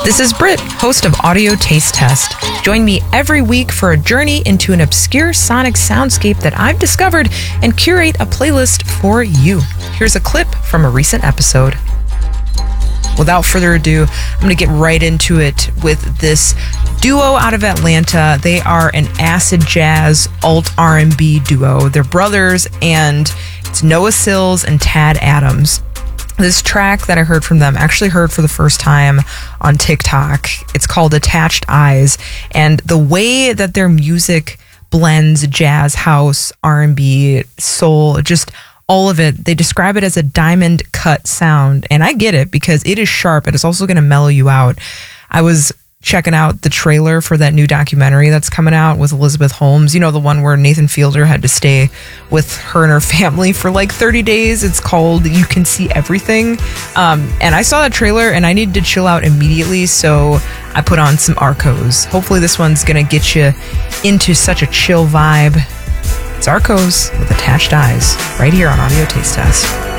This is Britt, host of Audio Taste Test. Join me every week for a journey into an obscure sonic soundscape that I've discovered and curate a playlist for you. Here's a clip from a recent episode. Without further ado, I'm going to get right into it with this duo out of Atlanta. They are an acid jazz alt R&B duo. They're brothers, and it's Noah Cylls and Tad Adams. This track that I heard from them, actually heard for the first time on TikTok. It's called Attached Eyes, and the way that their music blends jazz, house, R&B, soul, just all of it, they describe it as a diamond cut sound, and I get it because it is sharp, and it's also going to mellow you out. I was checking out the trailer for that new documentary that's coming out with Elizabeth Holmes. You know, the one where Nathan Fielder had to stay with her and her family for like 30 days. It's called You Can See Everything. And I saw that trailer and I needed to chill out immediately, so I put on some Arcos. Hopefully this one's going to get you into such a chill vibe. It's Arcos with Attached Eyes right here on Audio Taste Test.